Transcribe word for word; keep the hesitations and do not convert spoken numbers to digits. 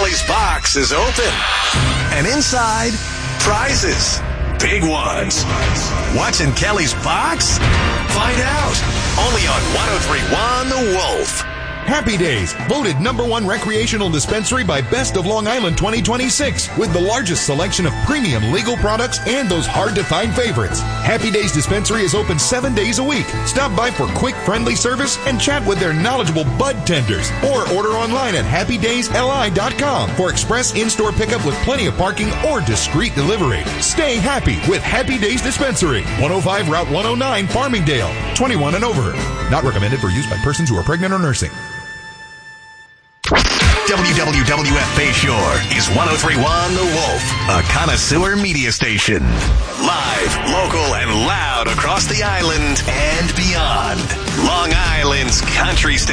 Kelly's box is open. And inside, prizes. Big ones. What's in Kelly's box? Find out. Only on one oh three point one The Wolf. Happy Days, voted number one recreational dispensary by Best of Long Island twenty twenty-six, with the largest selection of premium legal products and those hard-to-find favorites. Happy Days Dispensary is open seven days a week. Stop by for quick, friendly service and chat with their knowledgeable bud tenders, or order online at happy days l i dot com for express in-store pickup with plenty of parking or discreet delivery. Stay happy with Happy Days Dispensary, one oh five Route one oh nine, Farmingdale, twenty-one and over. Not recommended for use by persons who are pregnant or nursing. W W W F Bayshore is one oh three point one The Wolf, a connoisseur media station. Live, local, and loud across the island and beyond. Long Island's country station.